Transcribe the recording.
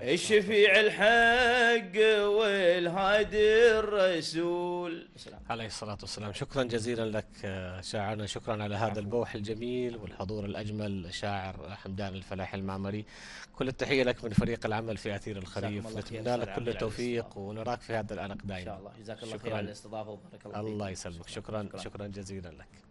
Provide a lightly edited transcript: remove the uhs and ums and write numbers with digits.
الشفيع الحق والهادي الرسول عليه الصلاة والسلام. شكرا جزيلا لك شاعرنا، شكرا على هذا البوح الجميل والحضور الأجمل. شاعر حمدان الفلاحي المعمري، كل التحية لك من فريق العمل في أثير الخريف، نتمنى لك كل التوفيق ونراك في هذا الأنق دائما. إن شاء الله. جزاك الله خير على الاستضافة وبارك الله فيك. الله يسلمك، شكرا جزيلا لك.